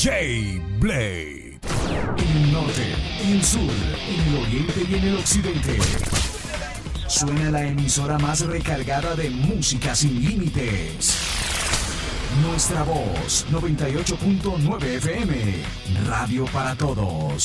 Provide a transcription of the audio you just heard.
DJ Blade. En el norte, en el sur, en el oriente y en el occidente. Suena la emisora más recargada de música sin límites. Nuestra voz, 98.9 FM. Radio para todos.